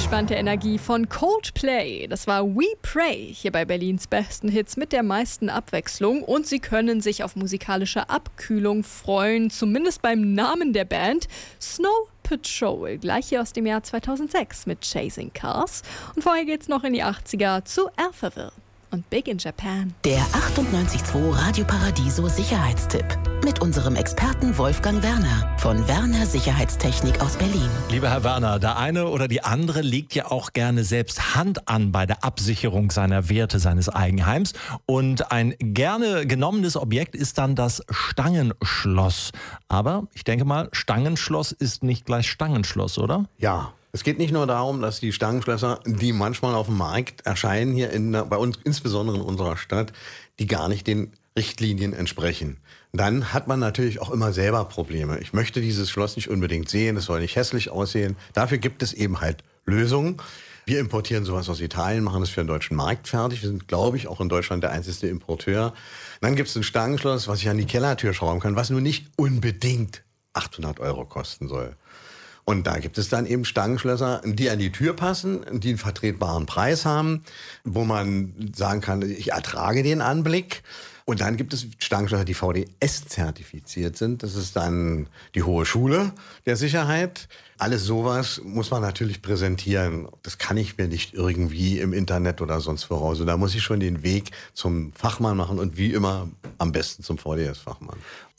angespannte Energie von Coldplay. Das war We Pray, hier bei Berlins besten Hits mit der meisten Abwechslung. Und Sie können sich auf musikalische Abkühlung freuen, zumindest beim Namen der Band. Snow Patrol, gleich hier aus dem Jahr 2006 mit Chasing Cars. Und vorher geht's noch in die 80er zu Alphaville und Big in Japan. Der 98.2 Radio Paradiso Sicherheitstipp mit unserem Experten Wolfgang Werner von Werner Sicherheitstechnik aus Berlin. Lieber Herr Werner, der eine oder die andere legt ja auch gerne selbst Hand an bei der Absicherung seiner Werte seines Eigenheims. Und ein gerne genommenes Objekt ist dann das Stangenschloss. Aber ich denke mal, Stangenschloss ist nicht gleich Stangenschloss, oder? Ja. Es geht nicht nur darum, dass die Stangenschlösser, die manchmal auf dem Markt erscheinen, hier bei uns, insbesondere in unserer Stadt, die gar nicht den Richtlinien entsprechen. Dann hat man natürlich auch immer selber Probleme. Ich möchte dieses Schloss nicht unbedingt sehen, es soll nicht hässlich aussehen. Dafür gibt es eben halt Lösungen. Wir importieren sowas aus Italien, machen das für den deutschen Markt fertig. Wir sind, glaube ich, auch in Deutschland der einzige Importeur. Dann gibt es ein Stangenschloss, was ich an die Kellertür schrauben kann, was nur nicht unbedingt 800 € kosten soll. Und da gibt es dann eben Stangenschlösser, die an die Tür passen, die einen vertretbaren Preis haben, wo man sagen kann, ich ertrage den Anblick. Und dann gibt es Stangenschlösser, die VDS-zertifiziert sind. Das ist dann die Hohe Schule der Sicherheit. Alles sowas muss man natürlich präsentieren. Das kann ich mir nicht irgendwie im Internet oder sonst voraus. Da muss ich schon den Weg zum Fachmann machen und wie immer am besten zum VDS-Fachmann.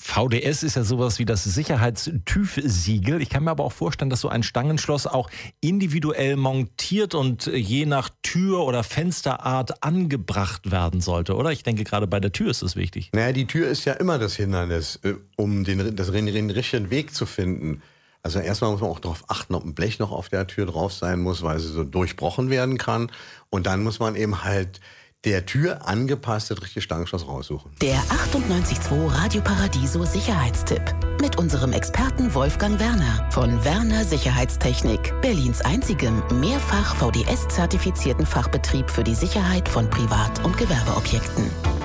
VDS ist ja sowas wie das Sicherheits-TÜV-Siegel. Ich kann mir aber auch vorstellen, dass so ein Stangenschloss auch individuell montiert und je nach Tür- oder Fensterart angebracht werden sollte, oder? Ich denke, gerade bei der Tür ist das wichtig. Naja, die Tür ist ja immer das Hindernis, um den richtigen Weg zu finden. Also erstmal muss man auch darauf achten, ob ein Blech noch auf der Tür drauf sein muss, weil sie so durchbrochen werden kann. Und dann muss man eben halt der Tür angepasst das richtige Stangenschloss raussuchen. Der 98.2 Radio Paradiso Sicherheitstipp mit unserem Experten Wolfgang Werner von Werner Sicherheitstechnik, Berlins einzigem mehrfach VDS-zertifizierten Fachbetrieb für die Sicherheit von Privat- und Gewerbeobjekten.